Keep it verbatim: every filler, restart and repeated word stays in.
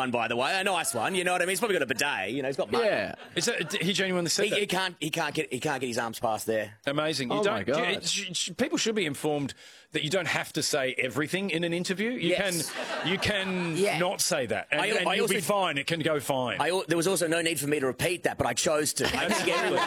one, by the way, a nice one. You know what I mean? He's probably got a bidet. You know, he's got money. Yeah. Is that, he genuinely said He, that? he can't. He can't get. He can't get his arms past there. Amazing. You Oh, don't, my God. you- sh- sh- people should be informed that you don't have to say everything in an interview. You Yes. can you can Yeah. not say that, and, I- and I you'll be also- fine. It can go fine. I, al- there was also no need for me to repeat that, but I chose to. I think everyone-